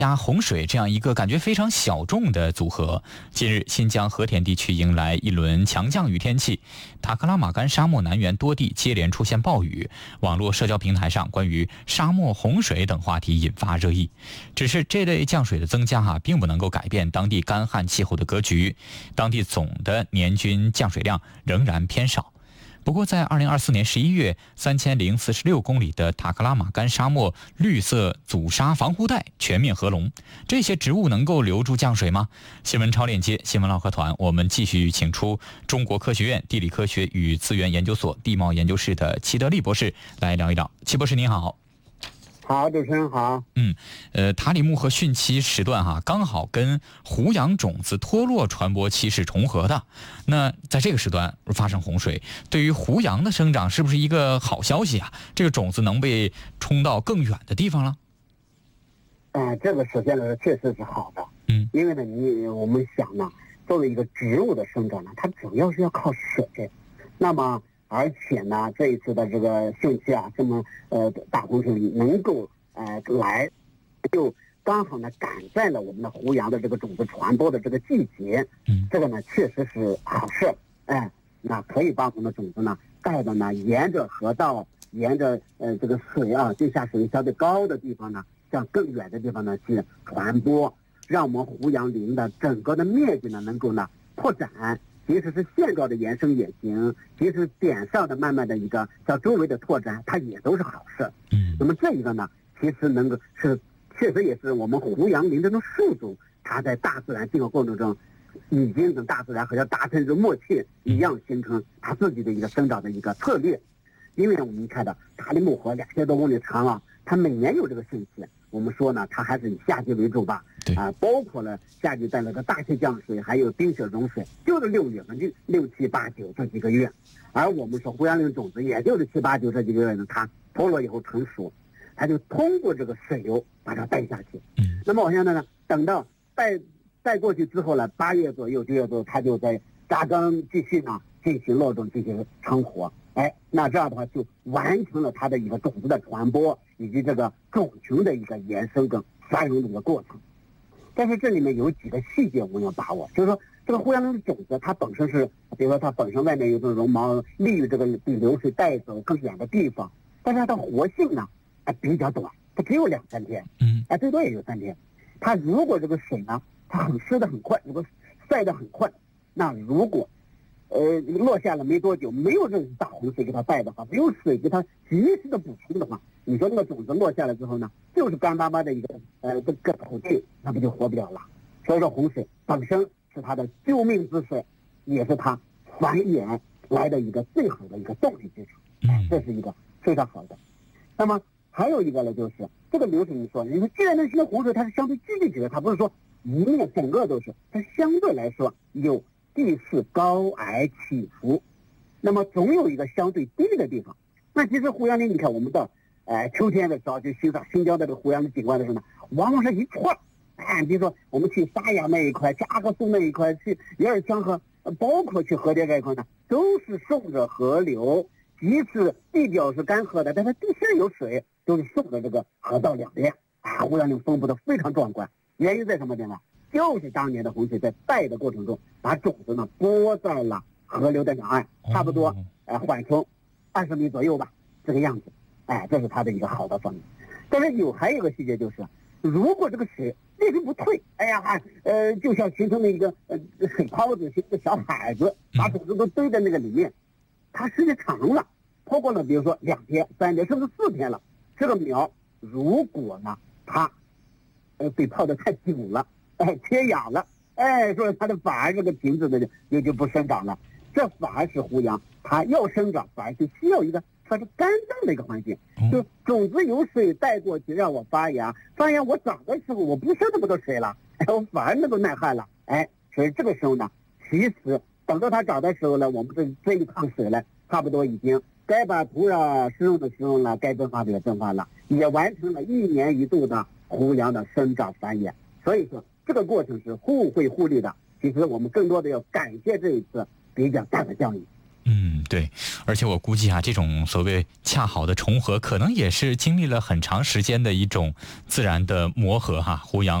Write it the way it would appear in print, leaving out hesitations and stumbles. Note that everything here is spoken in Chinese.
加洪水这样一个感觉非常小众的组合。近日，新疆和田地区迎来一轮强降雨天气，塔克拉玛干沙漠南缘多地接连出现暴雨，网络社交平台上关于沙漠洪水等话题引发热议。只是这类降水的增加并不能够改变当地干旱气候的格局，当地总的年均降水量仍然偏少。不过，在2024年11月，3046公里的塔克拉玛干沙漠绿色阻沙防护带全面合龙，这些植物能够留住降水吗？新闻超链接新闻唠嗑团，我们继续请出中国科学院地理科学与资源研究所地貌研究室的齐德利博士来聊一聊。齐博士您好。 好，主持人好。 塔里木和汛期时段刚好跟胡杨种子脱落传播期是重合的。那在这个时段发生洪水，对于胡杨的生长是不是一个好消息啊？这个种子能被冲到更远的地方了？ 这个首先来说确实是好的。因为呢，我们想呢，作为一个植物的生长呢，它主要是要靠水。那么而且呢，这一次的这个汛期这么大洪水能够来，就刚好呢赶在了我们的胡杨的这个种子传播的这个季节。这个呢确实是好事。那可以把我们的种子呢带着呢，沿着河道，沿着这个水地下水相对高的地方呢，向更远的地方呢去传播，让我们胡杨林的整个的面积呢能够呢扩展。即使是线状的延伸也行，即使点上的慢慢的一个向周围的拓展，它也都是好事。那么这一个呢，其实能够确实也是我们胡杨林这种树种，它在大自然进化过程中，已经跟大自然好像达成一种默契一样，形成它自己的一个生长的一个策略。因为我们看到塔里木河2000多公里长它每年有这个汛期。我们说呢，它还是以夏季为主吧。包括了夏季在那个大气降水，还有冰雪融水，就是6月份，6、7、8、9这几个月。而我们说胡杨林种子，也就是7、8、9这几个月呢，它脱落以后成熟，它就通过这个水流把它带下去。那么往下呢，等到带过去之后呢，8月左右、9月左右，它就在扎根继续呢进行落种，进行成活。那这样的话就完成了它的一个种子的传播，以及这个种群的一个延伸跟繁荣的一个过程。但是这里面有几个细节我们要把握，就是说这个胡杨林的种子它本身是，比如说它本身外面有这种绒毛，利于这个被流水带走更远的地方，但是它的活性呢比较短，它只有2、3天，最多也就3天。它如果这个水呢它很湿的很快，如果晒得很快，那如果落下了没多久，没有这种大洪水给它带的话，没有水给它及时的补充的话，你说那个种子落下来之后呢，就是干巴巴的一个这个土地，那不就活不了了。所以说洪水本身是它的救命之水，也是它繁衍来的一个最好的一个动力支撑。这是一个非常好的。那么还有一个呢，就是这个流水，你说既然那些洪水它是相对聚集起来，它不是说一面整个都是，它相对来说有地势高矮起伏，那么总有一个相对低的地方。那其实胡杨林，你看我们到秋天的时候去欣赏新疆的这个胡杨林景观的时候呢，往往是一串。比如说我们去沙雅那一块、加格苏那一块，去野尔羌河，包括去和田这一块呢，都是顺着河流，即使地表是干涸的，但是地下有水，都是顺着这个河道两边。胡杨林分布的非常壮观。原因在什么地方？就是当年的洪水在带的过程中，把种子呢播在了河流的两岸，差不多缓冲20米左右吧，这个样子。这是它的一个好的方面。但是还有一个细节就是，如果这个水一直不退，就像形成了一个水泡子，形成一个小海子，把种子都堆在那个里面，它时间长了，超过了比如说2天、3天，甚至4天了，这个苗如果呢它被泡得太久了，缺氧了，所以它的反而这个瓶子的就不生长了。这反而是胡杨它要生长，反而就需要一个它是干燥的一个环境，就种子有水带过去让我发芽，我长的时候我不需要那么多水了，我反而能够耐旱了。所以这个时候呢，其实等到它长的时候呢，我们这一趟水呢，差不多已经该把土壤施用的施用了，该增发的也增发了，也完成了1年1度的胡杨的生长繁衍。所以说这个过程是互惠互利的。其实我们更多的要感谢这一次比较大的降雨。 对，而且我估计啊，这种所谓恰好的重合，可能也是经历了很长时间的一种自然的磨合哈。胡杨